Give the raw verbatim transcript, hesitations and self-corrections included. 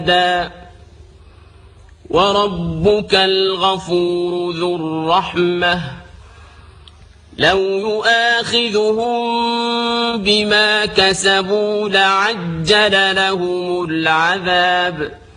وربك الغفور ذو الرحمة لو يؤاخذهم بما كسبوا لعجل لهم العذاب